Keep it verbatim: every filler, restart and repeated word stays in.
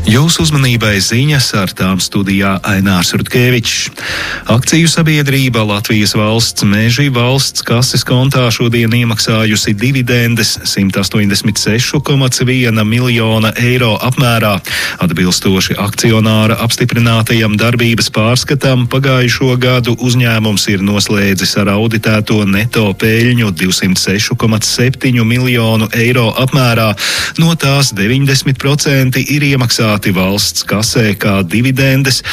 Jūsu uzmanībai ziņas, ar tām studijā Ainārs Rutkevičs. Akciju sabiedrība Latvijas valsts meži valsts kases kontā šodien iemaksājusi dividendes simt astoņdesmit seši komats viena miljona eiro apmērā. Atbilstoši akcionāra apstiprinātajam darbības pārskatam, pagājušo gadu uzņēmums ir noslēdzis ar auditēto neto peļņu divsimt seši komats septiņi miljonu eiro apmērā. No tās deviņdesmit procenti ir iemaksāti valsts kasē kā dividendes,